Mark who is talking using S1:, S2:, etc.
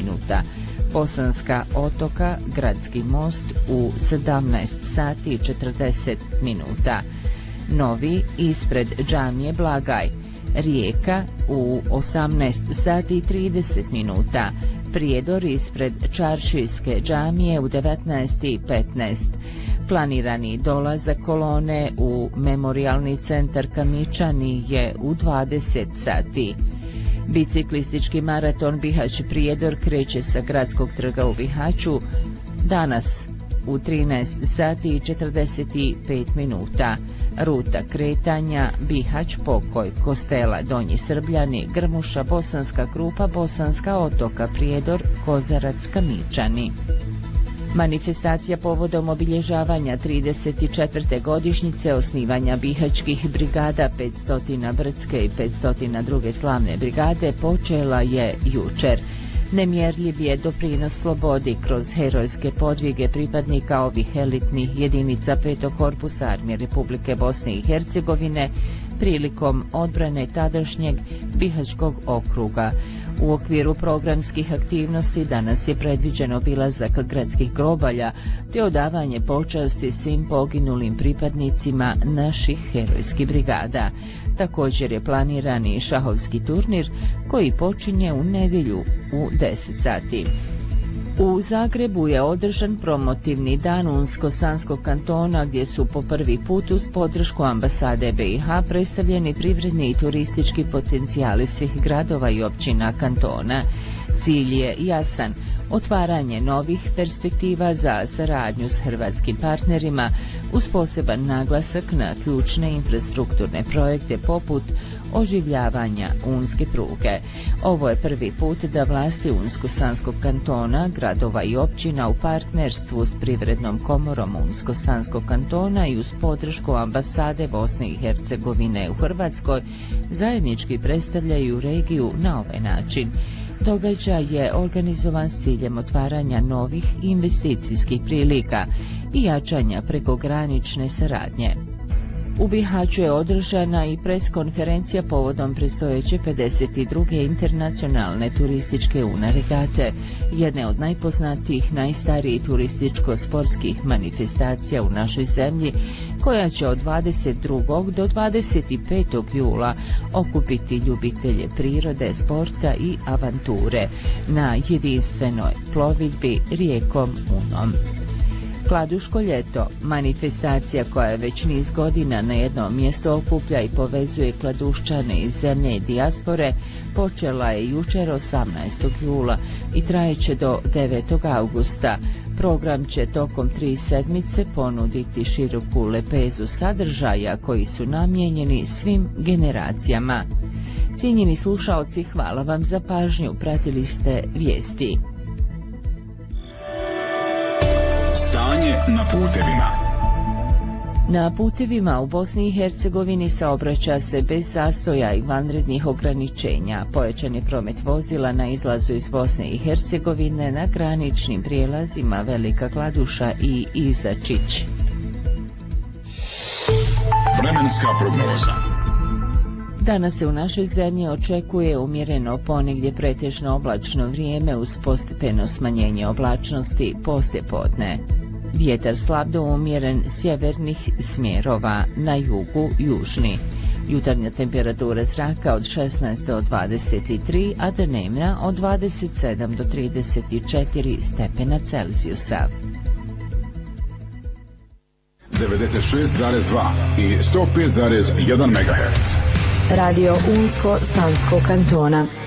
S1: minuta. Bosanska Otoka, Gradski most u 17 sati i 40 minuta. Novi ispred džamije Blagaj, Rijeka u 18 sati i 30 minuta. Prijedor ispred Čaršijske džamije u 19:15. Planirani dolazak kolone u Memorijalni centar Kamičani je u 20 sati. Biciklistički maraton Bihać Prijedor kreće sa Gradskog trga u Bihaću danas u 13 sati i 45 minuta. Ruta kretanja Bihać, Pokoj, Kostela, Donji Srbljani, Grmuša, Bosanska Krupa, Bosanska Otoka, Prijedor, Kozarac, Kamičani. Manifestacija povodom obilježavanja 34. godišnjice osnivanja bihaćkih brigada 500 Brdske i 500 druge slavne brigade počela je jučer. Nemjerljiv je doprinos slobodi kroz herojske podvige pripadnika ovih elitnih jedinica 5. korpusa Armije Republike Bosne i Hercegovine prilikom odbrane tadašnjeg Bihaćkog okruga. U okviru programskih aktivnosti danas je predviđen obilazak gradskih grobalja te odavanje počasti svim poginulim pripadnicima naših herojskih brigada. Također je planiran i šahovski turnir koji počinje u nedjelju u 10 sati. U Zagrebu je održan promotivni dan Unsko-Sanskog kantona gdje su po prvi put uz podršku ambasade BiH predstavljeni privredni i turistički potencijali svih gradova i općina kantona. Cilj je jasan, otvaranje novih perspektiva za saradnju s hrvatskim partnerima uz poseban naglasak na ključne infrastrukturne projekte poput oživljavanja Unske pruge. Ovo je prvi put da vlasti Unsko-Sanskog kantona, gradova i općina u partnerstvu s Privrednom komorom Unsko-Sanskog kantona i uz podršku ambasade Bosne i Hercegovine u Hrvatskoj zajednički predstavljaju regiju na ovaj način. Događaj je organizovan s ciljem otvaranja novih investicijskih prilika i jačanja prekogranične saradnje. U Bihaću je održana i preskonferencija povodom predstojeće 52. internacionalne turističke UNA regate, jedne od najpoznatijih, najstarijih turističko-sportskih manifestacija u našoj zemlji, koja će od 22. do 25. jula okupiti ljubitelje prirode, sporta i avanture na jedinstvenoj plovidbi rijekom Unom. Kladuško ljeto, manifestacija koja već niz godina na jednom mjestu okuplja i povezuje kladuščane iz zemlje i dijaspore, počela je jučer 18. jula i trajeće do 9. augusta. Program će tokom 3 sedmice ponuditi široku lepezu sadržaja koji su namijenjeni svim generacijama. Cijenjeni slušaoci, hvala vam za pažnju, pratili ste vijesti.
S2: Stanje na putevima.
S1: Na putevima u Bosni i Hercegovini saobraća se bez zastoja i vanrednih ograničenja. Pojačan je promet vozila na izlazu iz Bosne i Hercegovine na graničnim prijelazima Velika Kladuša i Izačić.
S2: Vremenska prognoza.
S1: Danas se u našoj zemlji očekuje umjereno ponegdje pretežno oblačno vrijeme uz postepeno smanjenje oblačnosti poslijepodne. Vjetar slab do umjeren sjevernih smjerova, na jugu južni. Jutarnja temperatura zraka od 16 do 23, a dnevna od 27 do 34 stepena Celzijusa.
S2: 96,2 i 105,1 MHz.
S3: Radio Unsko-Sanskog kantona.